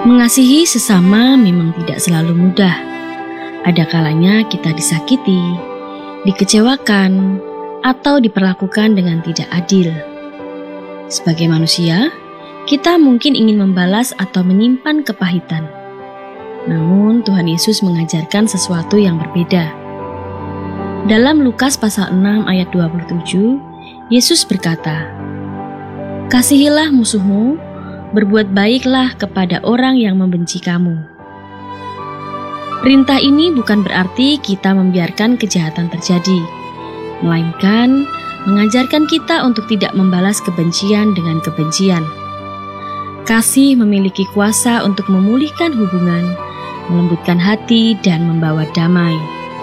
Mengasihi sesama memang tidak selalu mudah. Ada kalanya kita disakiti, dikecewakan, atau diperlakukan dengan tidak adil. Sebagai manusia, kita mungkin ingin membalas atau menyimpan kepahitan. Namun Tuhan Yesus mengajarkan sesuatu yang berbeda. Dalam Lukas pasal 6 ayat 27, Yesus berkata, "Kasihilah musuhmu, berbuat baiklah kepada orang yang membenci kamu." Perintah ini bukan berarti kita membiarkan kejahatan terjadi, melainkan mengajarkan kita untuk tidak membalas kebencian dengan kebencian. Kasih memiliki kuasa untuk memulihkan hubungan, melembutkan hati, dan membawa damai.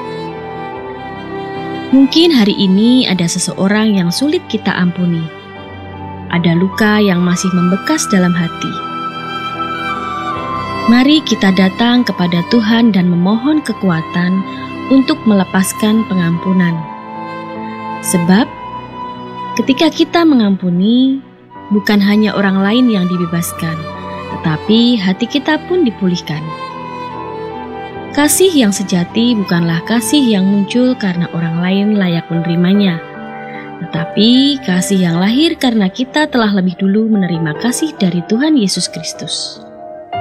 Mungkin hari ini ada seseorang yang sulit kita ampuni. Ada luka yang masih membekas dalam hati. Mari kita datang kepada Tuhan dan memohon kekuatan untuk melepaskan pengampunan. Sebab, ketika kita mengampuni, bukan hanya orang lain yang dibebaskan, tetapi hati kita pun dipulihkan. Kasih yang sejati bukanlah kasih yang muncul karena orang lain layak menerimanya, tetapi kasih yang lahir karena kita telah lebih dulu menerima kasih dari Tuhan Yesus Kristus.